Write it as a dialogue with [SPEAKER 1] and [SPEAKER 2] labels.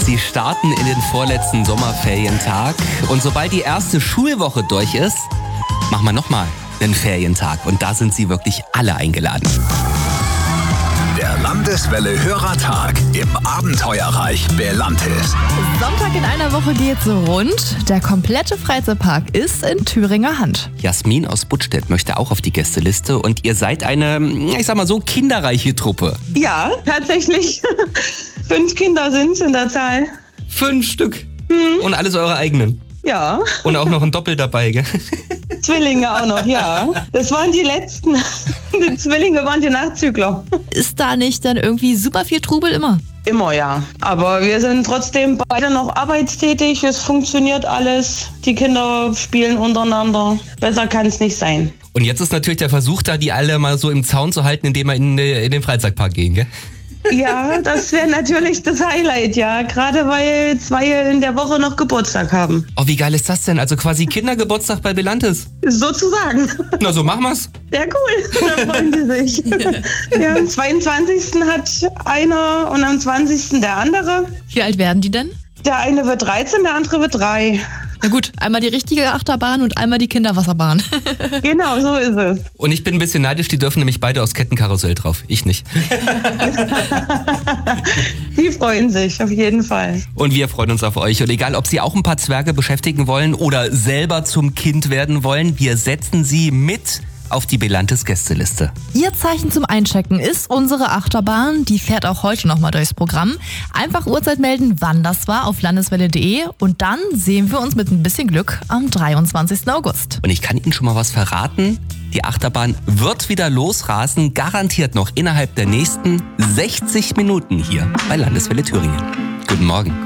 [SPEAKER 1] Sie starten in den vorletzten Sommerferientag und sobald die erste Schulwoche durch ist, machen wir nochmal einen Ferientag und da sind Sie wirklich alle eingeladen.
[SPEAKER 2] Der Landeswelle Hörertag im Abenteuerreich Belantis.
[SPEAKER 3] Sonntag in einer Woche geht's rund. Der komplette Freizeitpark ist in Thüringer Hand.
[SPEAKER 1] Jasmin aus Buttstedt möchte auch auf die Gästeliste und ihr seid eine, ich sag mal so, kinderreiche Truppe.
[SPEAKER 4] Ja, tatsächlich. 5 Kinder sind in der Zahl.
[SPEAKER 1] 5 Stück. Und alles eure eigenen.
[SPEAKER 4] Ja.
[SPEAKER 1] Und auch noch ein Doppel dabei, gell?
[SPEAKER 4] Zwillinge auch noch, ja. Das waren die letzten. Die Zwillinge waren die Nachzügler.
[SPEAKER 3] Ist da nicht dann irgendwie super viel Trubel immer?
[SPEAKER 4] Immer, ja. Aber wir sind trotzdem beide noch arbeitstätig. Es funktioniert alles. Die Kinder spielen untereinander. Besser kann es nicht sein.
[SPEAKER 1] Und jetzt ist natürlich der Versuch da, die alle mal so im Zaun zu halten, indem wir in den Freizeitpark gehen, gell?
[SPEAKER 4] Ja, das wäre natürlich das Highlight, ja. Gerade weil 2 in der Woche noch Geburtstag haben.
[SPEAKER 1] Oh, wie geil ist das denn? Also quasi Kindergeburtstag bei Belantis.
[SPEAKER 4] Sozusagen.
[SPEAKER 1] Na, so machen wir's.
[SPEAKER 4] Ja, cool. Da freuen die sich. Ja, am 22. hat einer und am 20. der andere.
[SPEAKER 3] Wie alt werden die denn?
[SPEAKER 4] Der eine wird 13, der andere wird 3.
[SPEAKER 3] Na gut, einmal die richtige Achterbahn und einmal die Kinderwasserbahn.
[SPEAKER 4] Genau, so ist es.
[SPEAKER 1] Und ich bin ein bisschen neidisch, die dürfen nämlich beide aufs Kettenkarussell drauf. Ich nicht.
[SPEAKER 4] Die freuen sich, auf jeden Fall.
[SPEAKER 1] Und wir freuen uns auf euch. Und egal, ob Sie auch ein paar Zwerge beschäftigen wollen oder selber zum Kind werden wollen, wir setzen Sie mit auf die Belantis Gästeliste.
[SPEAKER 3] Ihr Zeichen zum Einchecken ist unsere Achterbahn. Die fährt auch heute nochmal durchs Programm. Einfach Uhrzeit melden, wann das war, auf landeswelle.de. Und dann sehen wir uns mit ein bisschen Glück am 23. August.
[SPEAKER 1] Und ich kann Ihnen schon mal was verraten. Die Achterbahn wird wieder losrasen, garantiert noch innerhalb der nächsten 60 Minuten hier bei Landeswelle Thüringen. Guten Morgen.